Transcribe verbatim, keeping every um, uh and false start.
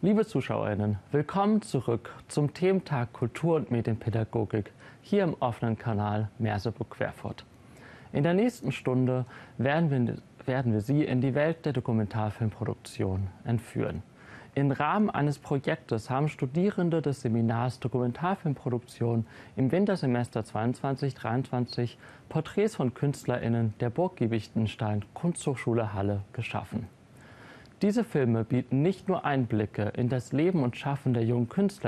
Liebe ZuschauerInnen, willkommen zurück zum Thementag Kultur- und Medienpädagogik hier im offenen Kanal Merseburg-Querfurt. In der nächsten Stunde werden wir, werden wir Sie in die Welt der Dokumentarfilmproduktion entführen. Im Rahmen eines Projektes haben Studierende des Seminars Dokumentarfilmproduktion im Wintersemester zweiundzwanzig dreiundzwanzig Porträts von KünstlerInnen der Burg Giebichenstein Kunsthochschule Halle geschaffen. Diese Filme bieten nicht nur Einblicke in das Leben und Schaffen der jungen Künstler